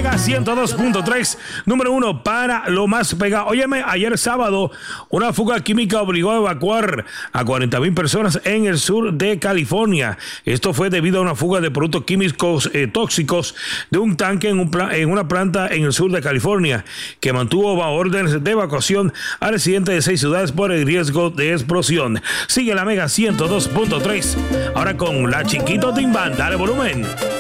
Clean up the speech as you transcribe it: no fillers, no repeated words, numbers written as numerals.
Mega 102.3, número 1 para lo más pegado. Óyeme, ayer sábado, una fuga química obligó a evacuar a 40,000 personas en el sur de California. Esto fue debido a una fuga de productos químicos tóxicos de un tanque en una planta en el sur de California, que mantuvo bajo órdenes de evacuación a residentes de 6 ciudades por el riesgo de explosión. Sigue la Mega 102.3, ahora con la Chiquito Timbán. Dale volumen.